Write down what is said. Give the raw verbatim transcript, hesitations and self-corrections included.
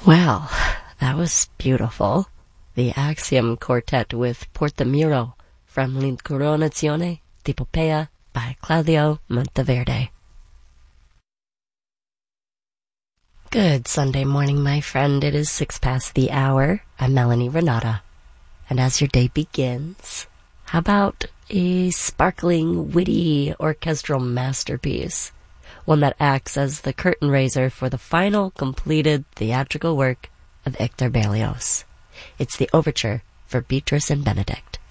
Well, that was beautiful. The Axiom Quartet with Portamiro from L'Incoronazione di Poppea by Claudio Monteverde. Good Sunday morning, my friend. It is six past the hour. I'm Melanie Renata. And as your day begins, how about a sparkling, witty, orchestral masterpiece? One that acts as the curtain raiser for the final completed theatrical work of Hector Berlioz. It's the overture for Beatrice and Benedict.